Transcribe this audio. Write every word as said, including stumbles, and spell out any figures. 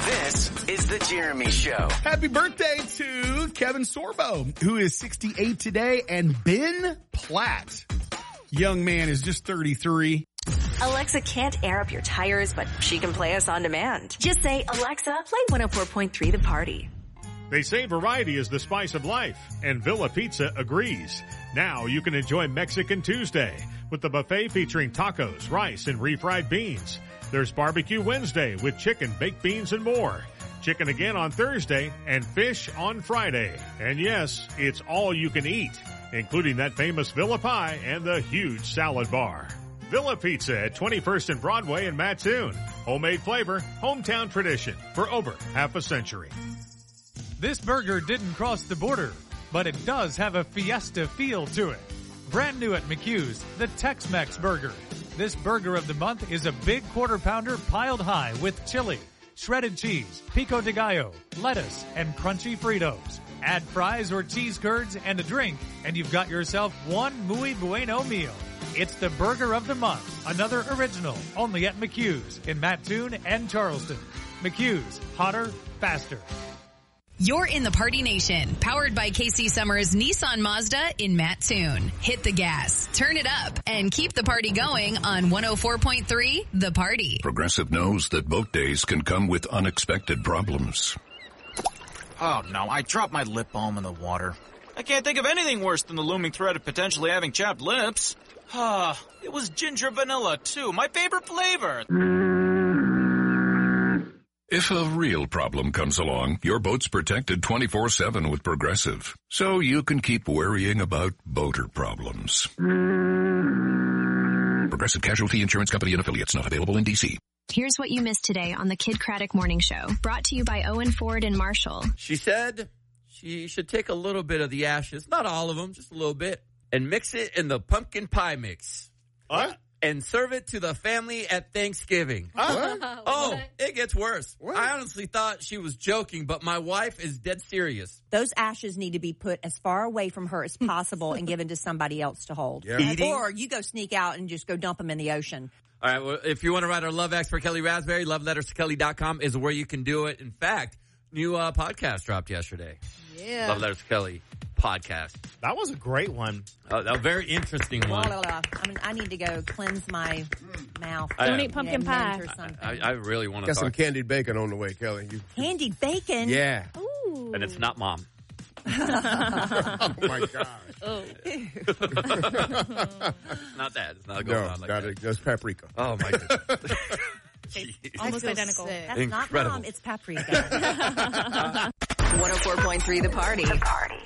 This is The Jeremy Show. Happy birthday to Kevin Sorbo, who is sixty-eight today, and Ben Platt. Young man is just thirty-three. Alexa can't air up your tires, but she can play us on demand. Just say, Alexa, play one oh four point three The Party. They say variety is the spice of life, and Villa Pizza agrees. Now you can enjoy Mexican Tuesday with the buffet featuring tacos, rice, and refried beans. There's Barbecue Wednesday with chicken, baked beans, and more. Chicken again on Thursday and fish on Friday. And yes, it's all you can eat, including that famous Villa Pie and the huge salad bar. Villa Pizza at twenty-first and Broadway in Mattoon. Homemade flavor, hometown tradition for over half a century. This burger didn't cross the border, but it does have a fiesta feel to it. Brand new at McHugh's, the Tex-Mex burger. This burger of the month is a big quarter pounder piled high with chili, shredded cheese, pico de gallo, lettuce, and crunchy Fritos. Add fries or cheese curds and a drink, and you've got yourself one muy bueno meal. It's the burger of the month, another original, only at McHugh's in Mattoon and Charleston. McHugh's, hotter, faster. You're in the Party Nation, powered by K C Summers Nissan Mazda in Mattoon. Hit the gas, turn it up, and keep the party going on one oh four point three The Party. Progressive knows that boat days can come with unexpected problems. Oh no, I dropped my lip balm in the water. I can't think of anything worse than the looming threat of potentially having chapped lips. Ah, it was ginger vanilla too, my favorite flavor. If a real problem comes along, your boat's protected twenty-four seven with Progressive, so you can keep worrying about boater problems. Progressive Casualty Insurance Company and Affiliates, not available in D C. Here's what you missed today on the Kid Craddock Morning Show, brought to you by Owen Ford and Marshall. She said she should take a little bit of the ashes, not all of them, just a little bit, and mix it in the pumpkin pie mix. What? And serve it to the family at Thanksgiving. What? Oh, it gets worse. What? I honestly thought she was joking, but my wife is dead serious. Those ashes need to be put as far away from her as possible and given to somebody else to hold. Yeah. Or you go sneak out and just go dump them in the ocean. All right, well, if you want to write our love X for Kelly Raspberry, love letters to kelly dot com is where you can do it. In fact, new uh, podcast dropped yesterday. Yeah. Love Letters to Kelly podcast. That was a great one. Uh, a very interesting one. Blah, blah, blah. I mean, I need to go cleanse my mouth. I, Don't eat pumpkin yeah, pie. Or something. I, I really want to Got talk. some candied bacon on the way, Kelly. You, Candied bacon? yeah. Ooh. And it's not mom. Oh, my gosh. Oh. It's not that. It's not going No, on like not that. a, that's paprika. Oh, my goodness. Almost identical. That's Incredible. not mom, it's paprika. one oh four point three The Party. The Party.